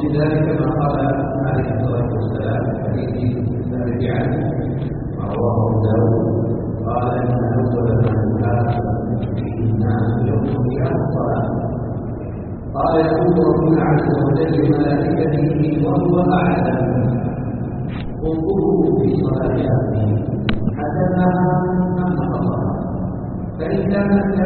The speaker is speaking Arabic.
ذلك ما قال عليه الصلاة والسلام في حديث ثابت عنه رواه أبو داود قال إن أول من يحاسب فيه الناس يوم القيامة الصلاة. قال يقول ربنا عز وجل لملائكته وهو أعلم انظروا في صلاة عبده حدثها أم خطأ، فإن كانت